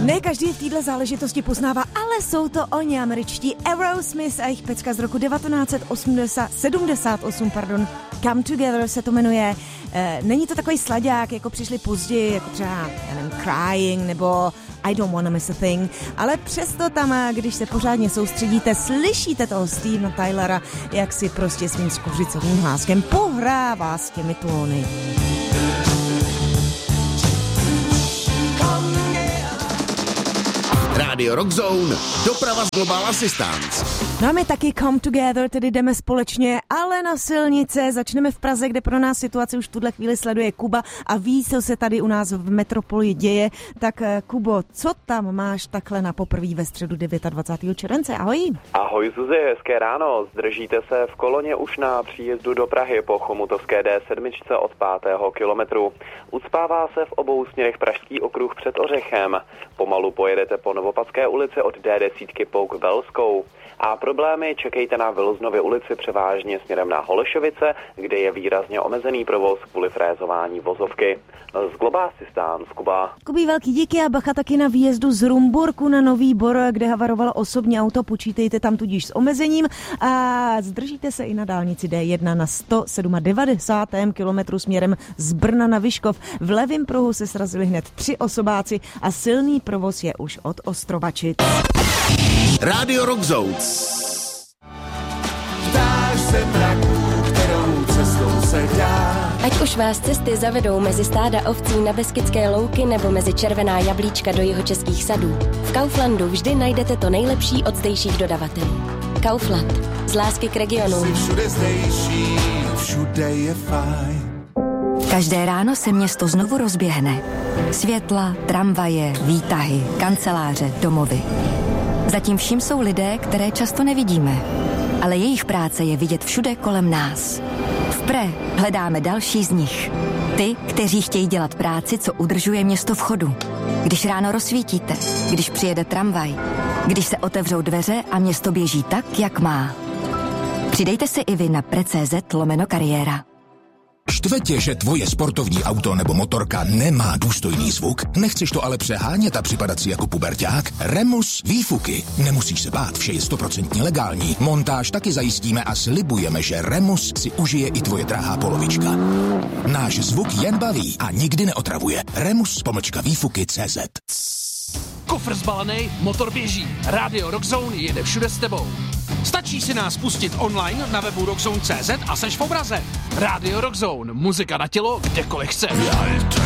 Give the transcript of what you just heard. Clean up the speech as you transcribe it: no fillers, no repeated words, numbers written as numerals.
Ne každý v této záležitosti poznává, ale jsou to oni, američtí Aerosmith a jejich pecka z roku 1978, Come Together se to jmenuje. Není to takový slaďák, jako přišli později, jako třeba, já nevím, Crying nebo I Don't Wanna Miss a Thing, ale přesto tam, když se pořádně soustředíte, slyšíte toho Stevena Tylera, jak si prostě svým skořicovým hláskem pohrává s těmi tóny. Radio Rock Zone, doprava z Global Assistance. Máme taky Come Together, tedy jdeme společně, ale na silnice. Začneme v Praze, kde pro nás situaci už v tuhle chvíli sleduje Kuba a ví, co se tady u nás v metropoli děje. Tak Kubo, co tam máš takhle na poprvé ve středu 29. července? Ahoj. Ahoj Zuzi, hezké ráno. Zdržíte se v koloně už na příjezdu do Prahy po chomutovské D7 od 5. kilometru. Ucpává se v obou směrech Pražský okruh před Ořechem. Pomalu pojedete po Novopadské ulici od D10 po Velskou. A problémy čekejte na Vilznově ulici převážně směrem na Holešovice, kde je výrazně omezený provoz kvůli frézování vozovky. Z Global Assistance, Kuba. Kubí, velký díky a bacha taky na výjezdu z Rumburku na Nový Bor, kde havarovalo osobní auto, počítejte tam tudíž s omezením a zdržíte se i na dálnici D1 na 197. kilometru směrem z Brna na Vyškov. V levém pruhu se srazili hned 3 osobáci a silný provoz je už od Ostrovačic. Radio Rock Zone. Ptáš se mraků, kterou cestou se dá. Ať už vás cesty zavedou mezi stáda ovcí na Beskydské louky nebo mezi červená jablíčka do jihočeských sadů, v Kauflandu vždy najdete to nejlepší od zdejších dodavatelů. Kaufland. Z lásky k regionu. Jsi všude zdejší, všude je fajn. Každé ráno se město znovu rozběhne. Světla, tramvaje, výtahy, kanceláře, domovy. Zatím vším jsou lidé, které často nevidíme, ale jejich práce je vidět všude kolem nás. V Pre hledáme další z nich. Ty, kteří chtějí dělat práci, co udržuje město v chodu. Když ráno rozsvítíte, když přijede tramvaj, když se otevřou dveře a město běží tak, jak má. Přidejte si i vy na pre.cz/kariéra. Štve tě, že tvoje sportovní auto nebo motorka nemá důstojný zvuk? Nechceš to ale přehánět a připadat si jako puberťák? Remus výfuky. Nemusíš se bát, vše je 100% legální. Montáž taky zajistíme a slibujeme, že Remus si užije i tvoje drahá polovička. Náš zvuk jen baví a nikdy neotravuje. Remus.výfuky.cz. Kofr zbalený, motor běží. Radio Rock Zone jede všude s tebou. Stačí si nás pustit online na webu rockzone.cz a seš v obraze. Radio Rock Zone, muzika na tělo, kdekoliv chceš.